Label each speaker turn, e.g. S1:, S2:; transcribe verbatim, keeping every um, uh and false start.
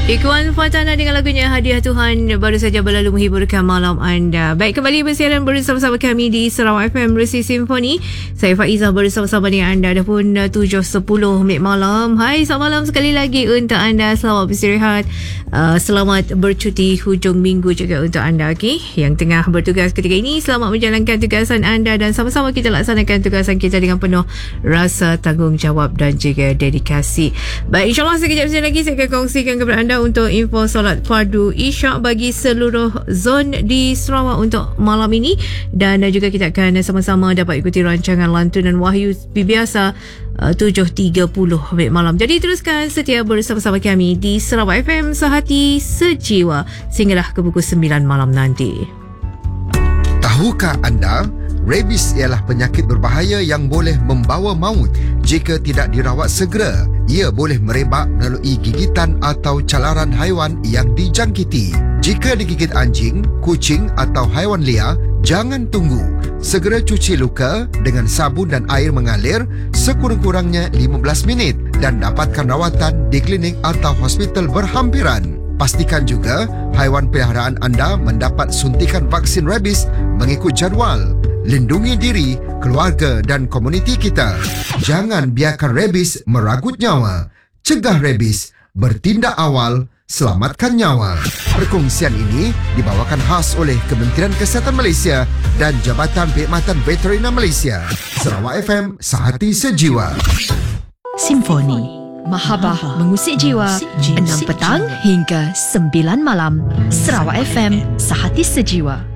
S1: Ikuan Fatana dengan lagunya Hadiah Tuhan baru saja berlalu menghiburkan malam anda. Baik, kembali bersiaran bersama-sama kami di Sarawak F M Bersih Simfoni. Saya Faizah bersama-sama dengan anda. Dah pun tujuh sepuluh minit malam. Hai, selamat malam sekali lagi untuk anda. Selamat beristirahat. Uh, selamat bercuti hujung minggu juga untuk anda, okay? Yang tengah bertugas ketika ini, selamat menjalankan tugasan anda dan sama-sama kita laksanakan tugasan kita dengan penuh rasa tanggungjawab dan juga dedikasi. Baik, insyaAllah sekejap lagi saya akan kongsikan kepada anda untuk info solat fardu Isyak bagi seluruh zon di Sarawak untuk malam ini, dan juga kita akan sama-sama dapat ikuti rancangan lantunan wahyu biasa uh, tujuh tiga puluh malam. Jadi teruskan setia bersama-sama kami di Sarawak F M, sehati sejiwa sehinggalah ke pukul sembilan malam nanti.
S2: Tahukah anda, rabies ialah penyakit berbahaya yang boleh membawa maut jika tidak dirawat segera. Ia boleh merebak melalui gigitan atau calaran haiwan yang dijangkiti. Jika digigit anjing, kucing atau haiwan liar, jangan tunggu. Segera cuci luka dengan sabun dan air mengalir sekurang-kurangnya lima belas minit dan dapatkan rawatan di klinik atau hospital berhampiran. Pastikan juga haiwan peliharaan anda mendapat suntikan vaksin rabies mengikut jadual. Lindungi diri, keluarga dan komuniti kita. Jangan biarkan rabies meragut nyawa. Cegah rabies, bertindak awal, selamatkan nyawa. Perkongsian ini dibawakan khas oleh Kementerian Kesihatan Malaysia dan Jabatan Perkhidmatan Veteriner Malaysia. Sarawak F M, sehati sejiwa.
S3: Simfoni Mahabah mengusik jiwa, enam petang hingga sembilan malam. Sarawak F M, sehati sejiwa.